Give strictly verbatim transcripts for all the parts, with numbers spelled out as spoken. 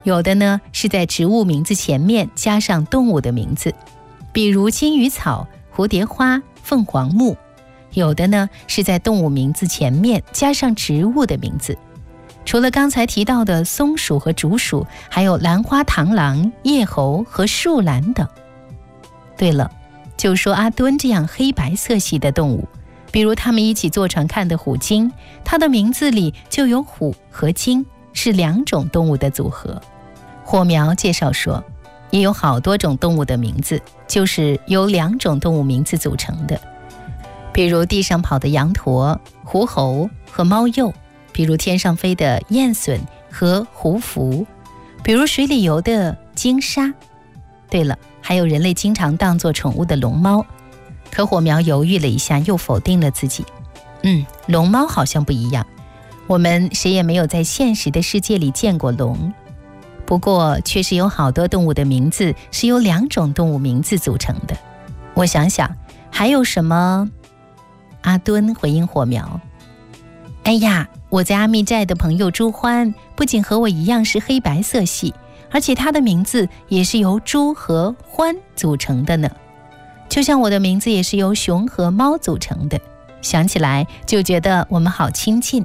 有的呢是在植物名字前面加上动物的名字，比如金鱼草、蝴蝶花、凤凰木；有的呢是在动物名字前面加上植物的名字。除了刚才提到的松鼠和竹鼠，还有兰花螳螂、叶猴和树懒等。对了，就说阿敦这样黑白色系的动物，比如他们一起坐船看的虎鲸，它的名字里就有虎和鲸，是两种动物的组合。火苗介绍说，也有好多种动物的名字就是由两种动物名字组成的，比如地上跑的羊驼、狐猴和猫鼬，比如天上飞的雁隼和胡蝠，比如水里游的鲸鲨。对了，还有人类经常当作宠物的龙猫。可火苗犹豫了一下，又否定了自己。嗯，龙猫好像不一样，我们谁也没有在现实的世界里见过龙。不过确实有好多动物的名字是由两种动物名字组成的。我想想，还有什么？阿敦回应火苗，哎呀，我在阿密寨的朋友朱欢不仅和我一样是黑白色系，而且他的名字也是由猪和欢组成的呢。就像我的名字也是由熊和猫组成的，想起来就觉得我们好亲近。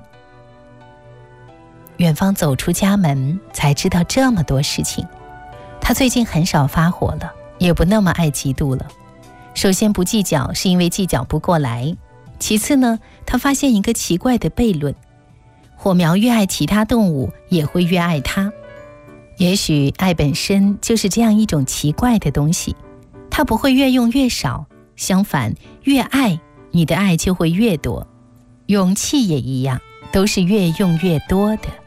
远方走出家门，才知道这么多事情。他最近很少发火了，也不那么爱嫉妒了。首先不计较，是因为计较不过来。其次呢，他发现一个奇怪的悖论：火苗越爱其他动物，也会越爱它。也许爱本身就是这样一种奇怪的东西，它不会越用越少，相反，越爱，你的爱就会越多。勇气也一样，都是越用越多的。